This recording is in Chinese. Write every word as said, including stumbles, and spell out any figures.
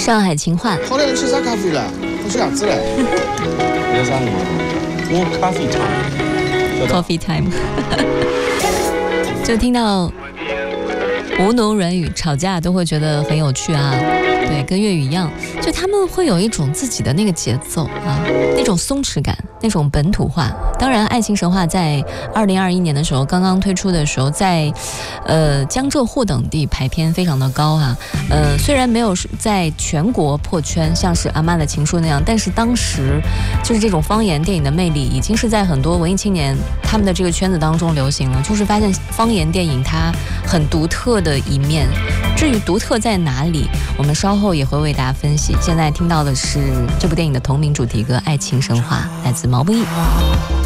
上海情话。 好嘞，吃啥咖啡了？我吃啥子嘞？ 有啥嘛？我 coffee Coffee time。 time 。就听到吴侬软语吵架都会觉得很有趣啊。对，跟粤语一样，就他们会有一种自己的那个节奏啊，那种松弛感，那种本土化。当然，《爱情神话》在二零二一年的时候刚刚推出的时候，在呃江浙沪等地排片非常的高啊。呃，虽然没有在全国破圈，像是《阿妈的情书》那样，但是当时就是这种方言电影的魅力，已经是在很多文艺青年他们的这个圈子当中流行了。就是发现方言电影它很独特的一面。至于独特在哪里，我们稍后也会为大家分析。现在听到的是这部电影的同名主题歌《爱情神话》，来自毛不易。